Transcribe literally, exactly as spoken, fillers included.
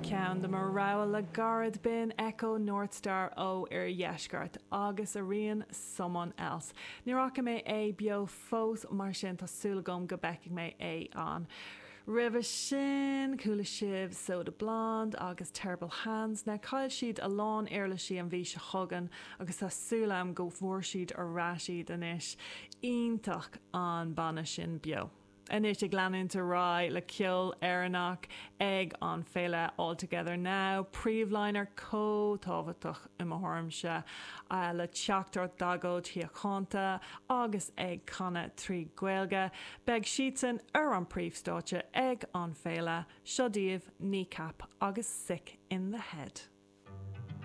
ceann de mar rá le garad bin Echo Northstar ó ar dheisceart agus a rion someone else. Nírácha mé é bio fós mar sin tásúla gom go beic mé é an. Ribh sin coolla sibh soda blonde agus terrible hands na cail siad a lán airla si an bhí se chogan agus tásúla am go bhór siad ar ráisiad inis ionintach an banna sin bio. Inis ag leanúnta rá le ceol airnach ag an féile altogether now, príomhliner có-tábhaach i mtharmse uh, le teachtar dagóid thiacánta agus ag canna trí gaeilge, beg sian ar an príomhstáte ag an féile, siodíomh, kneecap agus sick in the head.